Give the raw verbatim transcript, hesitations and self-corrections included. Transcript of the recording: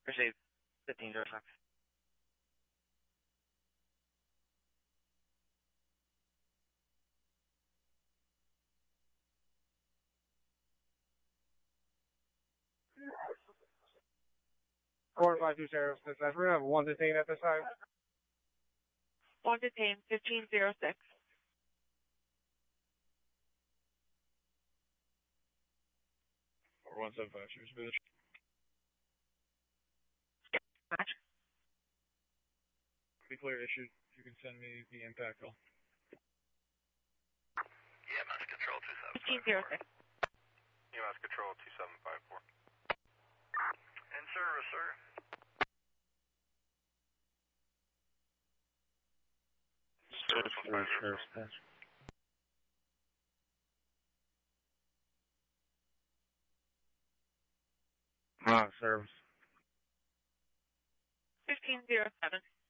Received. fifteen zero six. four five two zero six. We're going to have one detained at this time. One detained, fifteen zero six. four one seven five, cheers, bitch. Match. Be clear issued. You can send me the impact call. E M S Control two seven five four. fifteen zero six. E M S Control two seven five four. In service, sir. Service for sheriff's patch. Ah, service. fifteen zero seven.